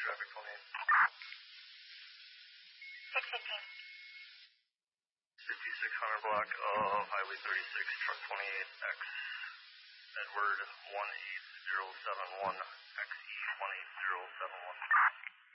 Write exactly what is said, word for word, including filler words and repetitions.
traffic twenty-eight. six fifteen. fifty-six hundred block of Highway thirty-six, truck twenty-eight X, Edward one eight zero seven one, X E one eight zero seven one.